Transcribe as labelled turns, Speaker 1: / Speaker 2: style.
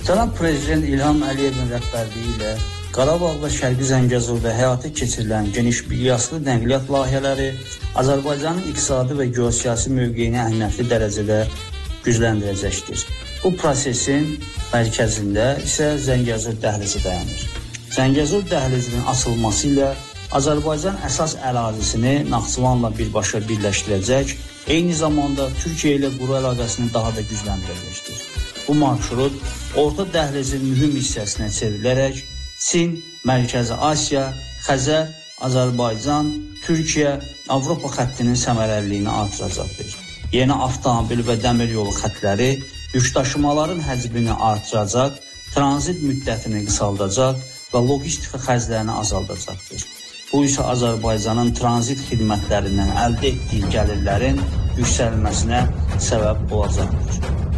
Speaker 1: Cənab Prezident İlham Əliyevin rəhbərliyi ilə Qarabağ və Şərqi Zəngəzurda həyata keçirilən geniş miqyaslı nəqliyyat layihələri Azərbaycanın iqtisadi və geosiyasi mövqeyini əhəmiyyətli dərəcədə gücləndirəcəkdir. Bu prosesin mərkəzində isə Zəngəzur dəhlizi dayanır. Zəngəzur dəhlizinin açılması ilə Azərbaycan əsas ərazisini Naxçıvanla birbaşa birləşdirəcək, eyni zamanda Türkiyə ilə quru əlaqəsini daha da gücləndirəcəkdir. Bu marşrut orta dəhlizin mühüm hissəsinə çevrilərək Çin, Mərkəzi Asiya, Xəzər, Azərbaycan, Türkiyə, Avropa xəttinin səmərəliliyini artıracaqdır. Yeni avtomobil və dəmir yolu xətləri yükdaşımaların həcmini artıracaq, tranzit müddətini qısaldacaq və logistika xərclərini azaldacaqdır. Bu isə Azərbaycanın tranzit xidmətlərindən əldə etdiyi gəlirlərin yüksəlməsinə səbəb olacaqdır.